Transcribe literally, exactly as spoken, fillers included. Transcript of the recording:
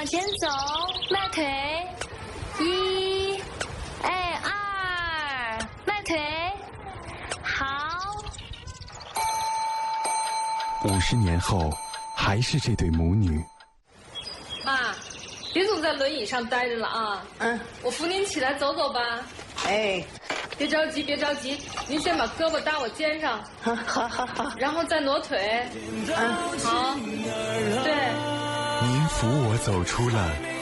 往前走，迈腿，一，哎，二，迈腿，好。 五十年后，还是这对母女。 妈，别总在轮椅上待着了啊！嗯，我扶您起来走走吧。 哎， 别着急，别着急，您先把胳膊搭我肩上， 好，好，好，好， 然后再挪腿。嗯，好，对。 您扶我走出了